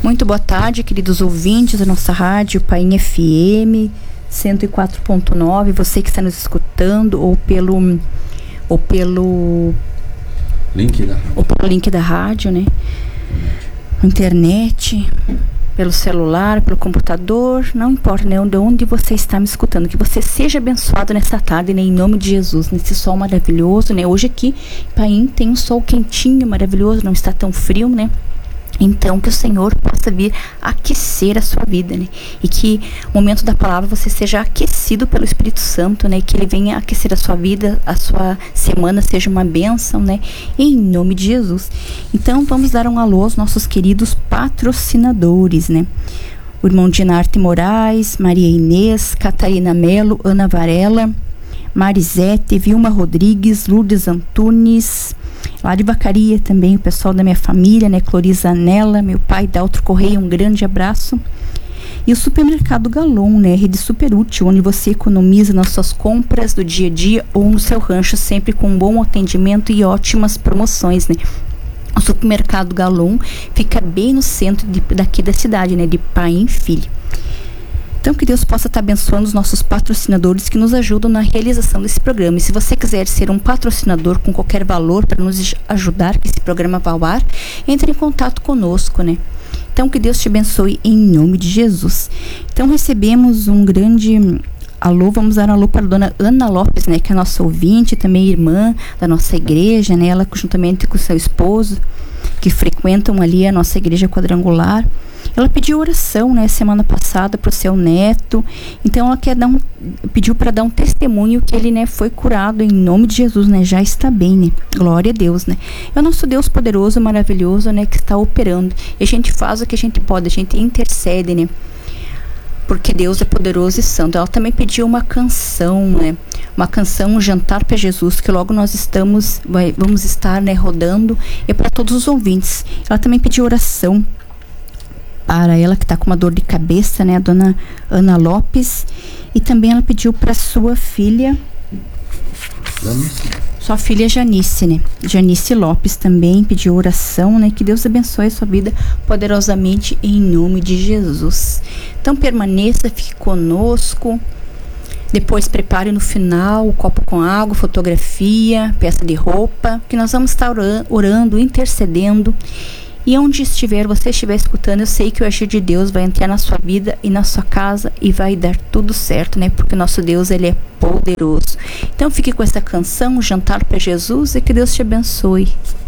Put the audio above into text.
Muito boa tarde, queridos ouvintes da nossa rádio Painha FM 104.9, você que está nos escutando ou pelo link da rádio, né? Internet, pelo celular, pelo computador, não importa, né, de onde você está me escutando, que você seja abençoado nessa tarde, né, em nome de Jesus, nesse sol maravilhoso, né? Hoje aqui em Paim tem um sol quentinho, maravilhoso, não está tão frio, né? Então, que o Senhor possa vir aquecer a sua vida, né? E que no momento da palavra você seja aquecido pelo Espírito Santo, né? Que Ele venha aquecer a sua vida, a sua semana seja uma bênção, né? Em nome de Jesus. Então, vamos dar um alô aos nossos queridos patrocinadores, né? O irmão Dinarte Moraes, Maria Inês, Catarina Melo, Ana Varela, Marisete, Vilma Rodrigues, Lourdes Antunes, lá de Vacaria também, o pessoal da minha família, né? Cloriza Anela, meu pai, Daltro Correia, um grande abraço. E o Supermercado Galon, né? Rede super útil, onde você economiza nas suas compras do dia a dia ou no seu rancho, sempre com um bom atendimento e ótimas promoções, né? O Supermercado Galon fica bem no centro daqui da cidade, né? De Paim Filho. Então, que Deus possa estar abençoando os nossos patrocinadores que nos ajudam na realização desse programa. E se você quiser ser um patrocinador com qualquer valor para nos ajudar que esse programa vá ao ar, entre em contato conosco, né? Então, que Deus te abençoe em nome de Jesus. Então, recebemos um grande alô, vamos dar um alô para a dona Ana Lopes, né? Que é a nossa ouvinte, também irmã da nossa igreja, né? Ela, juntamente com o seu esposo, que frequentam ali a nossa igreja quadrangular. Ela pediu oração, né, semana passada para o seu neto. Então ela pediu para dar um testemunho que ele, né, foi curado em nome de Jesus, né, já está bem, né, glória a Deus, né. É o nosso Deus poderoso, maravilhoso, né, que está operando. E a gente faz o que a gente pode, a gente intercede, né, porque Deus é poderoso e santo. Ela também pediu uma canção, né, uma canção, um jantar para Jesus, que logo nós vamos estar, né, rodando, e para todos os ouvintes. Ela também pediu oração para ela que está com uma dor de cabeça, né, a dona Ana Lopes, e também ela pediu para sua filha, sua filha Janice, né, Janice Lopes também pediu oração, né, que Deus abençoe a sua vida poderosamente em nome de Jesus. Então permaneça, fique conosco, depois prepare no final o copo com água, fotografia, peça de roupa, que nós vamos estar orando, intercedendo. E onde você estiver escutando, eu sei que o agir de Deus vai entrar na sua vida e na sua casa e vai dar tudo certo, né? Porque o nosso Deus, Ele é poderoso. Então fique com essa canção, Jantar para Jesus, e que Deus te abençoe.